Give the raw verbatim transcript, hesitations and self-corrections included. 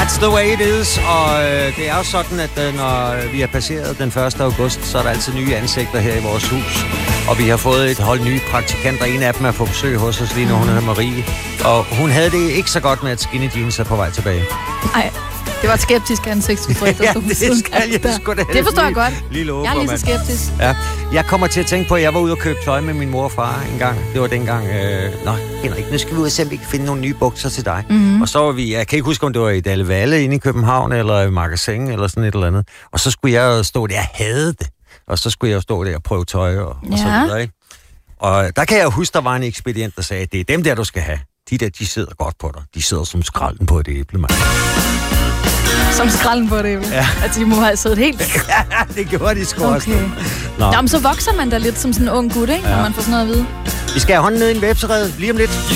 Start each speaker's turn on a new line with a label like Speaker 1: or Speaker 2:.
Speaker 1: That's the way it is, og øh, det er jo sådan, at øh, når vi har passeret den første august, så er der altid nye ansigter her i vores hus. Og vi har fået et hold nye praktikanter. En af dem er på besøg hos os lige nu, hun hedder Marie. Og hun havde det ikke så godt med, at skinny jeans er på vej tilbage.
Speaker 2: Nej, det var et skeptisk ansigtsudtryk.
Speaker 1: Ja, det skal jeg sgu da.
Speaker 2: Det forstår jeg godt.
Speaker 1: Lige love,
Speaker 2: jeg er lige så skeptisk.
Speaker 1: Ja. Jeg kommer til at tænke på, at jeg var ude og købe tøj med min mor og far en gang. Det var dengang, øh, nå Henrik, nu skal vi ud og se, om vi kan finde nogle nye bukser til dig. Mm-hmm. Og så var vi, jeg kan ikke huske, om det var i Dalle Valle inde i København, eller i Magasin, eller sådan et eller andet. Og så skulle jeg stå der, jeg havde det. Og så skulle jeg stå der og prøve tøj og,
Speaker 2: ja.
Speaker 1: og så videre, ikke? Og der kan jeg huske, der var en ekspedient, der sagde, at det er dem der, du skal have. De der, de sidder godt på dig. De sidder som skralden på et æble, mand.
Speaker 2: Som skralden på et æble?
Speaker 1: Ja.
Speaker 2: At de må have siddet helt...
Speaker 1: Ja, det gjorde de sgu
Speaker 2: okay.
Speaker 1: også.
Speaker 2: Nå. Nå, men så vokser man da lidt som sådan en ung gut, ikke? Ja. Når man får sådan noget at vide.
Speaker 1: Vi skal have hånden ned i en vepserede lige om lidt.